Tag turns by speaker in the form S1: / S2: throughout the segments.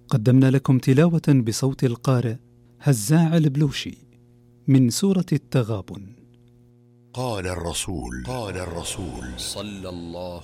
S1: قدمنا لكم تلاوة بصوت القارئ هزاع البلوشي من سورة التغابن.
S2: قال الرسول صلى الله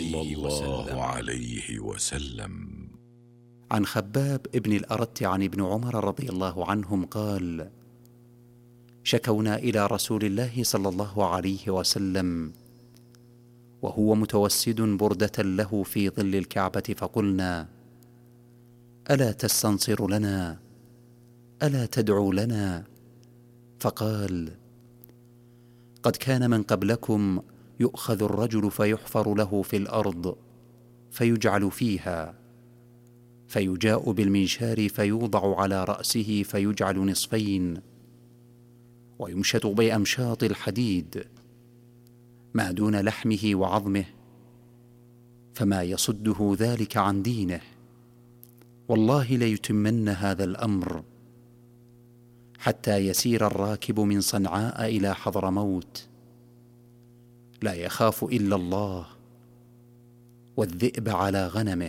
S2: عليه وسلم
S3: عن خباب ابن الأرت عن ابن عمر رضي الله عنهم قال: شكونا إلى رسول الله صلى الله عليه وسلم وهو متوسد بردة له في ظل الكعبة، فقلنا: ألا تستنصر لنا؟ ألا تدعو لنا؟ فقال: قد كان من قبلكم يؤخذ الرجل فيحفر له في الأرض فيجعل فيها، فيجاء بالمنشار فيوضع على رأسه فيجعل نصفين، ويمشط بأمشاط الحديد ما دون لحمه وعظمه، فما يصده ذلك عن دينه. والله ليتمن هذا الأمر حتى يسير الراكب من صنعاء إلى حضرموت لا يخاف إلا الله والذئب على غنمه،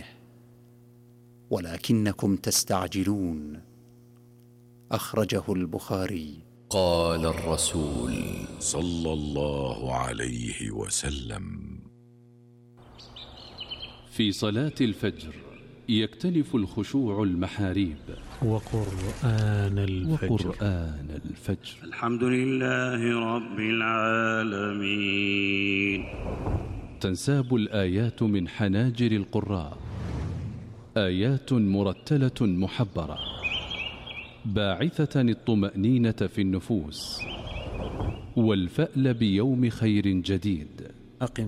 S3: ولكنكم تستعجلون. أخرجه البخاري.
S2: قال الرسول صلى الله عليه وسلم:
S4: في صلاة الفجر يختلف الخشوع المحاريب.
S5: وقرآن
S4: الفجر.
S6: الحمد لله رب العالمين.
S4: تنساب الآيات من حناجر القراء، آيات مرتلة محبرة باعثة الطمأنينة في النفوس والفأل بيوم خير جديد.